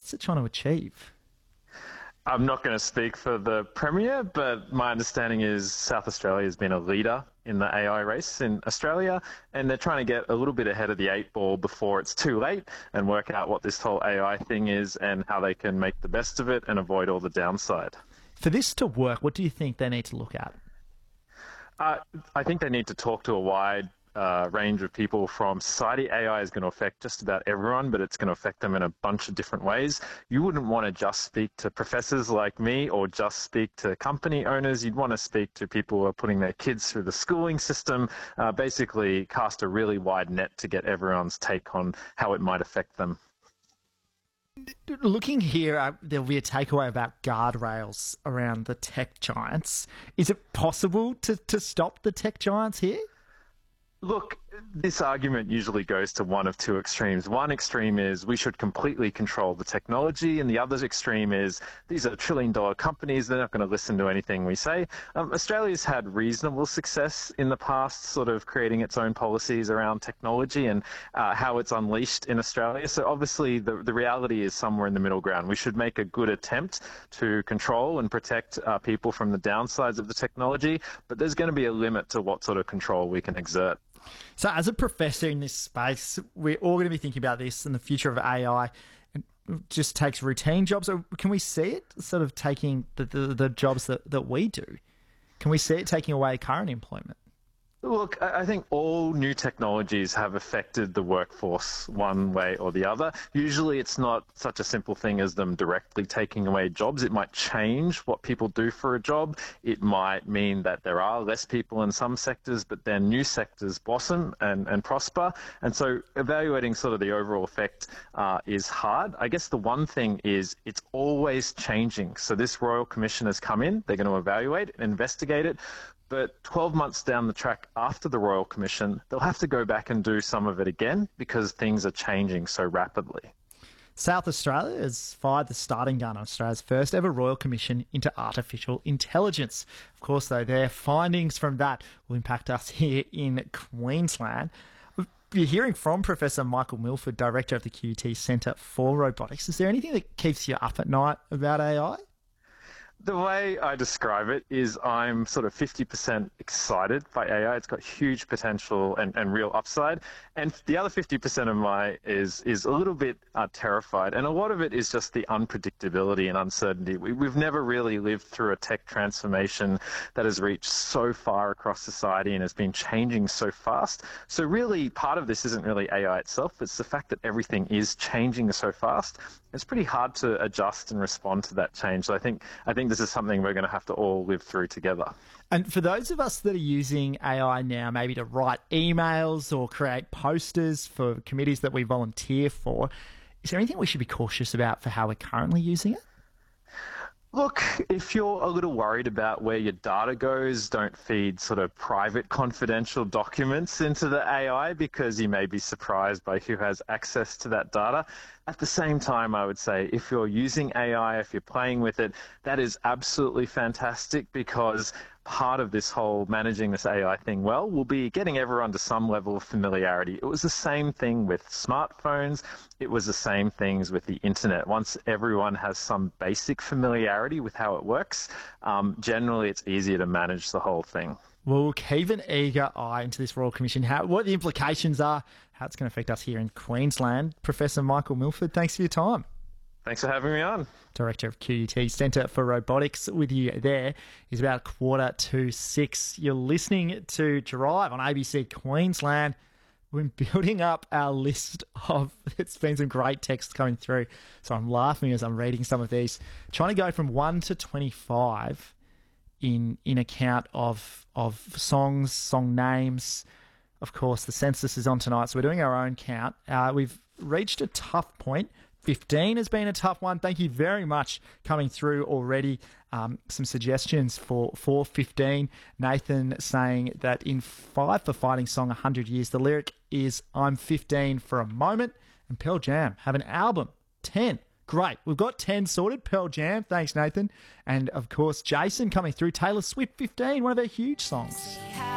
What's it trying to achieve? I'm not going to speak for the Premier, but my understanding is South Australia has been a leader in the AI race in Australia, and they're trying to get a little bit ahead of the eight ball before it's too late and work out what this whole AI thing is and how they can make the best of it and avoid all the downside. For this to work, what do you think they need to look at? I think they need to talk to a wide range of people from society. AI is going to affect just about everyone, but it's going to affect them in a bunch of different ways. You wouldn't want to just speak to professors like me or just speak to company owners. You'd want to speak to people who are putting their kids through the schooling system, basically cast a really wide net to get everyone's take on how it might affect them. Looking here, there'll be a takeaway about guardrails around the tech giants. Is it possible to stop the tech giants here? Look, this argument usually goes to one of two extremes. One extreme is we should completely control the technology, and the other extreme is these are trillion-dollar companies, they're not going to listen to anything we say. Australia's had reasonable success in the past, sort of creating its own policies around technology and how it's unleashed in Australia. So obviously the reality is somewhere in the middle ground. We should make a good attempt to control and protect people from the downsides of the technology, but there's going to be a limit to what sort of control we can exert. So as a professor in this space, we're all going to be thinking about this and the future of AI. And it just takes routine jobs. Or can we see it sort of taking the jobs that we do? Can we see it taking away current employment? Look, I think all new technologies have affected the workforce one way or the other. Usually it's not such a simple thing as them directly taking away jobs. It might change what people do for a job. It might mean that there are less people in some sectors, but then new sectors blossom and prosper. And so evaluating sort of the overall effect is hard. I guess the one thing is it's always changing. So this Royal Commission has come in. They're going to evaluate and investigate it. But 12 months down the track after the Royal Commission, they'll have to go back and do some of it again because things are changing so rapidly. South Australia has fired the starting gun on Australia's first ever Royal Commission into artificial intelligence. Of course, though, their findings from that will impact us here in Queensland. You're hearing from Professor Michael Milford, Director of the QUT Centre for Robotics. Is there anything that keeps you up at night about AI? The way I describe it is I'm sort of 50% excited by AI. It's got huge potential and real upside. And the other 50% of my is a little bit terrified. And a lot of it is just the unpredictability and uncertainty. We've never really lived through a tech transformation that has reached so far across society and has been changing so fast. So really, part of this isn't really AI itself. It's the fact that everything is changing so fast. It's pretty hard to adjust and respond to that change. So I think this is something we're going to have to all live through together. And for those of us that are using AI now, maybe to write emails or create posters for committees that we volunteer for, is there anything we should be cautious about for how we're currently using it? Look, if you're a little worried about where your data goes, don't feed sort of private confidential documents into the AI because you may be surprised by who has access to that data. At the same time, I would say if you're using AI, if you're playing with it, that is absolutely fantastic because part of this whole managing this AI thing well will be getting everyone to some level of familiarity. It was the same thing with smartphones. It was the same things with the internet. Once everyone has some basic familiarity with how it works, generally it's easier to manage the whole thing. We'll keep an eager eye into this Royal Commission, what the implications are, how it's going to affect us here in Queensland. Professor Michael Milford, thanks for your time. Thanks for having me on. Director of QUT Centre for Robotics with you there is about 5:45. You're listening to Drive on ABC Queensland. We're building up our list of, it's been some great texts coming through, so I'm laughing as I'm reading some of these. Trying to go from 1 to 25 in account of songs, song names. Of course, the census is on tonight, so we're doing our own count. We've reached a tough point. 15 has been a tough one. Thank you very much coming through already. Some suggestions for 15. Nathan saying that in Five for Fighting song 100 Years, the lyric is I'm 15 for a moment. And Pearl Jam have an album, 10. Great. We've got 10 sorted. Pearl Jam. Thanks, Nathan. And, of course, Jason coming through. Taylor Swift, 15, one of her huge songs.